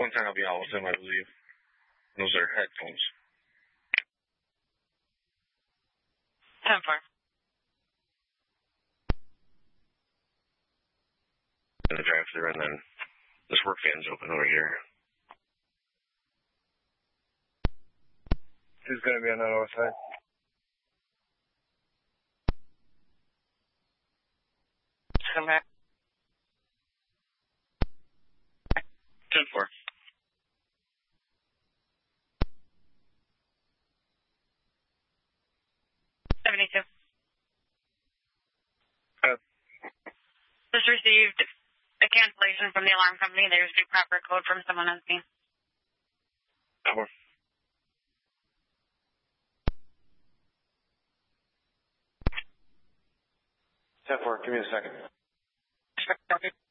One time I'll be all with them, I believe. Those are headphones. 10-4. In the drive-thru, and then this work van's open over here. Who's going to be on that north side? Come back. 10-4. Just received a cancellation from the alarm company. They received proper code from someone on scene. 4. 10-4, give me a second.